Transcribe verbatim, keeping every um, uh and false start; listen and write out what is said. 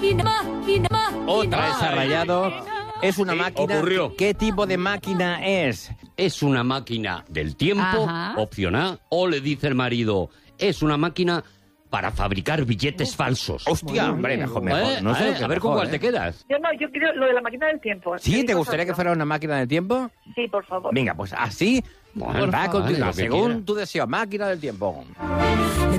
máquina, máquina, máquina. Otra vez ha rayado. Es una Sí, máquina. ocurrió. ¿Qué tipo de máquina es? Es una máquina del tiempo, Ajá. opción A, o le dice el marido, es una máquina para fabricar billetes falsos. Hostia, hombre, mejor, mejor. ¿Eh? No sé ¿Eh? lo que A ver con mejor, cuál ¿eh? te quedas. Yo no, yo creo lo de la máquina del tiempo. ¿Sí? ¿Te Digo gustaría que vosotros. fuera una máquina del tiempo? Sí, por favor. Venga, pues así Bueno, va a vale, continuar, lo que según quiera. tu deseo. Máquina del tiempo.